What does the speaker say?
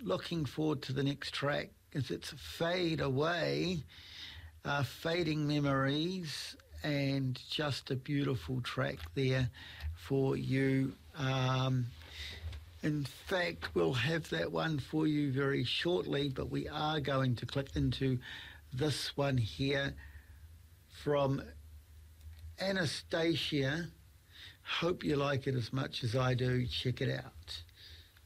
looking forward to the next track, as it's Fade Away, Fading Memories, and just a beautiful track there for you. In fact, we'll have that one for you very shortly, but we are going to click into this one here from Anastasia. Hope you like it as much as I do. Check it out.